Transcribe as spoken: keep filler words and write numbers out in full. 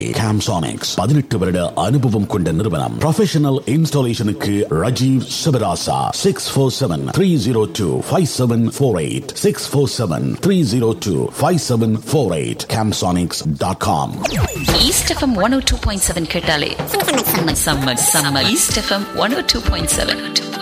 Camsonics பதினெட்டு வருட அனுபவம் கொண்ட நிறுவனம். Professional இன்ஸ்டாலேஷனுக்கு Rajeev Sivarasa six four seven three zero two five seven four eight six four seven three zero two five seven four eight camsonics dot com. East FM one ஓ two point seven கேட்டாலே summer summer east FM one ஓ two point seven.